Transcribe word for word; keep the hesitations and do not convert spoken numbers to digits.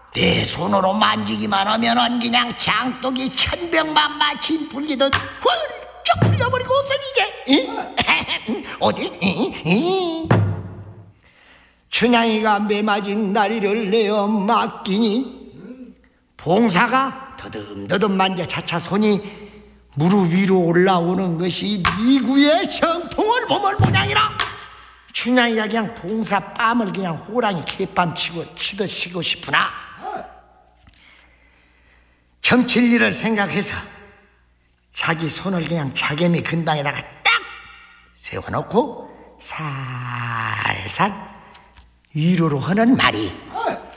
내 손으로 만지기만 하면은 그냥 장독이 천병만마침 풀리듯 훌쩍 풀려버리고 없어지지. 응? 어디? 응? 응? 춘향이가 매맞은 다리를 내어 맡기니 봉사가 더듬더듬 만져 차차 손이 무릎 위로 올라오는 것이 미구의 정통을 보물 모양이라. 춘향이가 그냥 봉사 뺨을 그냥 호랑이 개뺨 치고 치듯 치고 싶으나 점칠 일을 생각해서 자기 손을 그냥 자개미 근방에다가 딱 세워놓고 살살 위로로 하는 말이